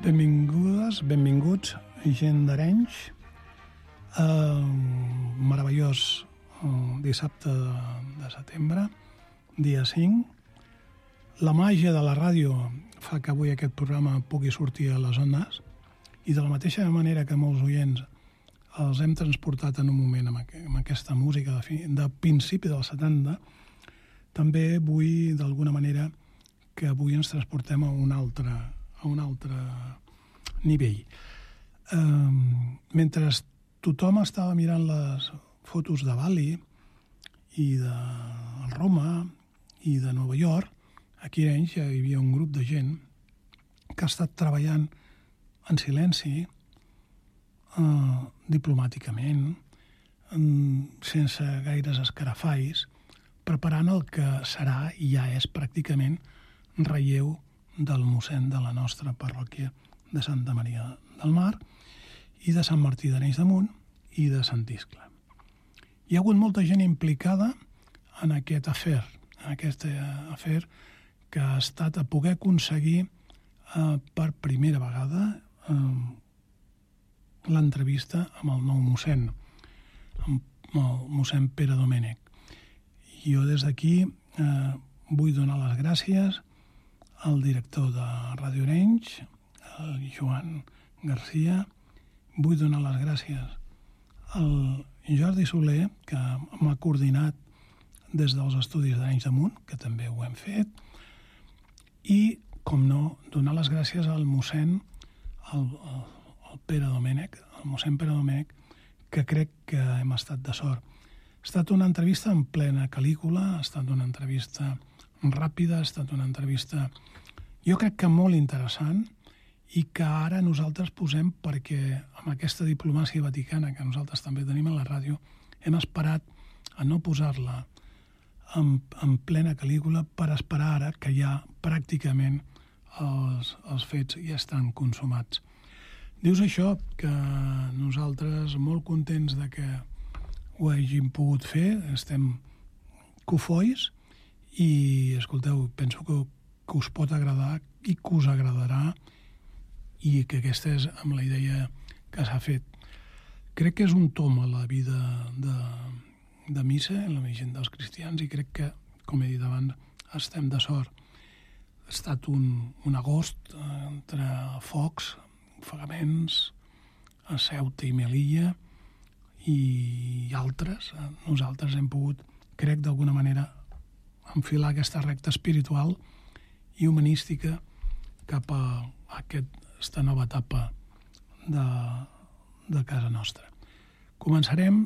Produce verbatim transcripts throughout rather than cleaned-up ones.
Benvingudes, benvinguts, gent d'Arenys. Uh, meravellós uh, dissabte de, de setembre, dia cinc. La màgia de la ràdio fa que avui aquest programa pugui sortir a les ondes i de la mateixa manera que molts oients els hem transportat en un moment amb, aqu amb aquesta música de, fi de principi dels setanta, també vull d'alguna manera que avui ens transportem a un altre, a un altre nivell. Um, mentre tothom estava mirant les fotos de Bali i de Roma i de Nova York, aquí a Arenys hi havia un grup de gent que ha estat treballant en silenci, uh, diplomàticament, um, sense gaires escarafalls, preparant el que serà i ja és pràcticament relleu del mossèn de la nostra parròquia de Santa Maria del Mar i de Sant Martí d'Arenys de Munt i de Sant Iscle. Hi ha hagut molta gent implicada en aquest afer, en aquest afer que ha estat a poder aconseguir eh, per primera vegada eh, l'entrevista amb el nou mossèn, amb el mossèn Pere Domènech. Jo des d'aquí eh, vull donar les gràcies al director de Ràdio Arenys, el Joan Garcia. Vull donar les gràcies al Jordi Soler, que m'ha coordinat des dels estudis d'Arenys de Munt, que també ho hem fet, i, com no, donar les gràcies al mossèn, al, al, al Pere Domènech, al mossèn Pere Domènech, que crec que hem estat de sort. Ha estat una entrevista en plena Calígula, ha estat una entrevista ràpida, ha estat una entrevista, jo crec que molt interessant, i que ara nosaltres posem perquè amb aquesta diplomàcia vaticana que nosaltres també tenim a la ràdio, hem esperat a no posar-la en, en plena Calígula per esperar ara que ja pràcticament els, els fets ja estan consumats. Dius això, que nosaltres molt contents de que ho hàgim pogut fer, estem cofois i, escolteu, penso que, que us pot agradar i que us agradarà i que aquesta és amb la idea que s'ha fet. Crec que és un tom a la vida de, de missa, en la gent dels cristians, i crec que, com he dit abans, estem de sort. Ha estat un, un agost entre focs, ofegaments, a Ceuta i Melilla i altres. Nosaltres hem pogut, crec, d'alguna manera, enfilar aquesta recta espiritual i humanística cap a aquesta nova etapa de, de casa nostra. Començarem,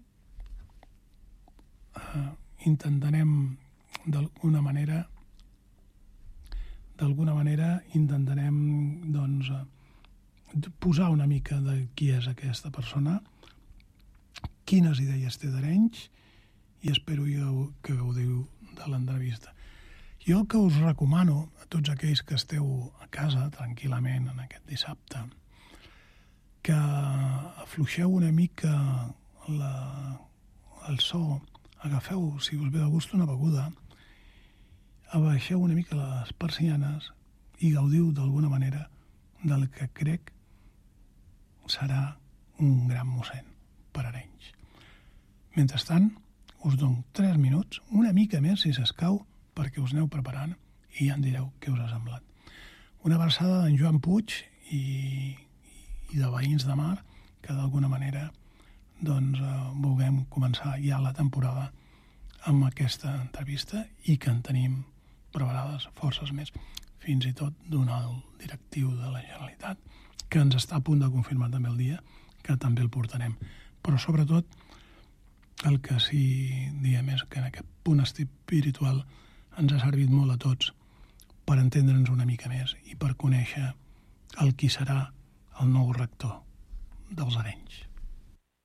eh, intentarem d'alguna manera d'alguna manera intentarem doncs posar una mica de qui és aquesta persona, quines idees té d'Arenys, i espero que gaudiu de l'entrevista. Jo el que us recomano a tots aquells que esteu a casa tranquil·lament en aquest dissabte, que afluixeu una mica la, el so, agafeu, si us ve de gust, una beguda, abaixeu una mica les persianes i gaudiu d'alguna manera del que crec serà un gran mossèn per Arenys. Mentrestant, us dono tres minuts, una mica més si s'escau, perquè us aneu preparant i ja em direu què us ha semblat. Una abraçada d'en Joan Puig i, i de Veïns de Mar, que d'alguna manera doncs, eh, vulguem començar ja la temporada amb aquesta entrevista i que en tenim preparades forces més, fins i tot donar el directiu de la Generalitat, que ens està a punt de confirmar també el dia, que també el portarem. Però sobretot el que sí diem és que en aquest punt espiritual ens ha servit molt a tots per entendre'ns una mica més i per conèixer el qui serà el nou rector dels Arenys.